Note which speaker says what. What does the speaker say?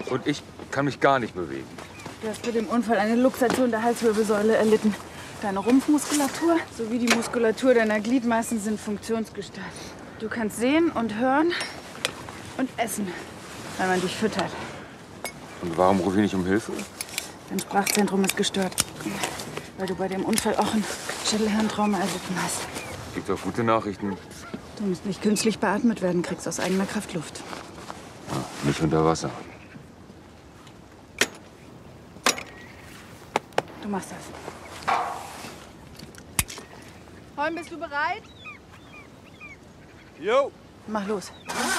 Speaker 1: Und ich kann mich gar nicht bewegen.
Speaker 2: Du hast bei dem Unfall eine Luxation der Halswirbelsäule erlitten. Deine Rumpfmuskulatur sowie die Muskulatur deiner Gliedmaßen sind funktionsgestört. Du kannst sehen und hören und essen, wenn man dich füttert.
Speaker 1: Und warum rufe ich nicht um Hilfe?
Speaker 2: Dein Sprachzentrum ist gestört, weil du bei dem Unfall auch ein Schädelhirntrauma erlitten hast.
Speaker 1: Gibt auch gute Nachrichten.
Speaker 2: Du musst nicht künstlich beatmet werden, kriegst aus eigener Kraft Luft.
Speaker 1: Ah, nicht unter Wasser.
Speaker 2: Du machst das. Holm, bist du bereit?
Speaker 3: Jo.
Speaker 2: Mach los.